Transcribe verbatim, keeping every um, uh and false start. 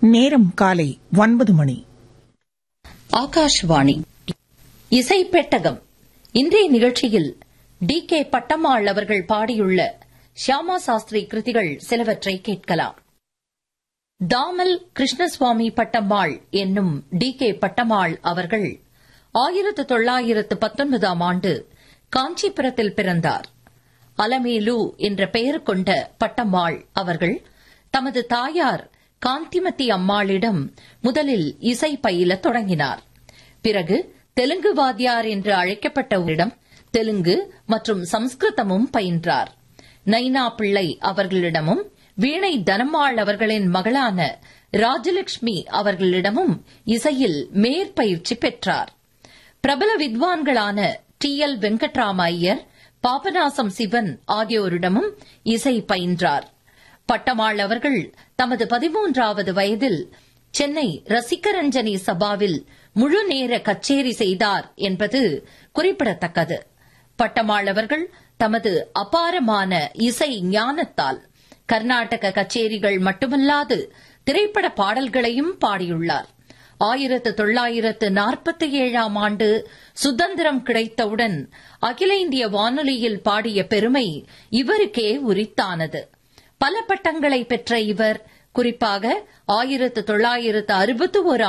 நேரம் காலை ஒன்பது மணி. ஆகாஷ்வாணி இசை பெட்டகம். இன்றைய நிகழ்ச்சியில் டி கே பட்டம்மாள் அவர்கள் பாடியுள்ள ஷியாமா சாஸ்திரி கிருதிகள் சிலவற்றை கேட்கலாம். தாமல் கிருஷ்ணசுவாமி பட்டம்மாள் என்னும் டி கே பட்டம்மாள் அவர்கள் ஆயிரத்து தொள்ளாயிரத்து பத்தொன்பதாம் ஆண்டு காஞ்சிபுரத்தில் பிறந்தார். அலமேலு என்ற பெயர் கொண்ட பட்டம்மாள் அவர்கள் தமது தாயார் காந்திமதி அம்மாளிடம் முதலில் இசை பயிலத் தொடங்கினார். பிறகு தெலுங்கு வாத்தியார் என்று அழைக்கப்பட்டவரிடம் தெலுங்கு மற்றும் சம்ஸ்கிருதமும் பயின்றார். நைனா பிள்ளை அவர்களிடமும் வீணை தனம்மாள் அவர்களின் மகளான ராஜலட்சுமி அவர்களிடமும் இசையில் மேற்பயிற்சி பெற்றார். பிரபல வித்வான்களான டி எல் வெங்கட்ராம ஐயர், பாபநாசம் சிவன் ஆகியோரிடமும் இசை பயின்றார். பட்டம்மாள் அவர்கள் தமது பதிமூன்றாவது வயதில் சென்னை ரசிகரஞ்சனி சபாவில் முழு நேர கச்சேரி செய்தார் என்பது குறிப்பிடத்தக்கது. பட்டம்மாள் அவர்கள் தமது அபாரமான இசை ஞானத்தால் கர்நாடக கச்சேரிகள் மட்டுமல்லாது திரைப்பட பாடல்களையும் பாடியுள்ளார். ஆயிரத்து தொள்ளாயிரத்து நாற்பத்தி ஏழாம் ஆண்டு சுதந்திரம் கிடைத்தவுடன் அகில இந்திய வானொலியில் பாடிய பெருமை இவருக்கே உரித்தானது. பல பட்டங்களை பெற்ற இவர் குறிப்பாக ஆயிரத்து தொள்ளாயிரத்து அறுபத்தி ஒரு